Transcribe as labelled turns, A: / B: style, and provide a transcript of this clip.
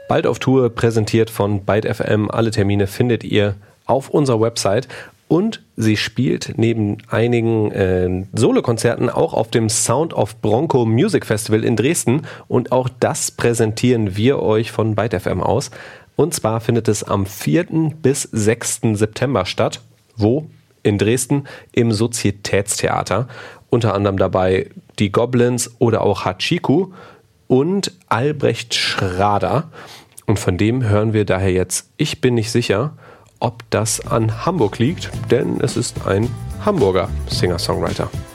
A: Bald auf Tour, präsentiert von Byte FM. Alle Termine findet ihr auf unserer Website. Und sie spielt neben einigen Solokonzerten auch auf dem Sound of Bronco Music Festival in Dresden. Und auch das präsentieren wir euch von Byte FM aus. Und zwar findet es am 4. bis 6. September statt. Wo? In Dresden im Sozietätstheater. Unter anderem dabei die Goblins oder auch Hachiku und Albrecht Schrader. Und von dem hören wir daher jetzt Ich bin nicht sicher, ob das an Hamburg liegt, denn es ist ein Hamburger Singer-Songwriter.